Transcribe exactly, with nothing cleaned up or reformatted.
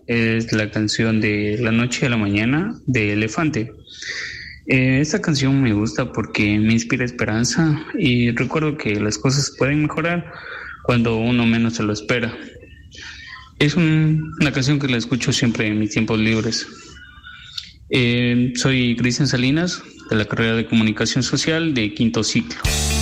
es la canción de La Noche a la Mañana de Elefante. Eh, esta canción me gusta porque me inspira esperanza y recuerdo que las cosas pueden mejorar cuando uno menos se lo espera. Es un- una canción que la escucho siempre en mis tiempos libres. Eh, soy Cristian Salinas, de la carrera de Comunicación Social de quinto ciclo.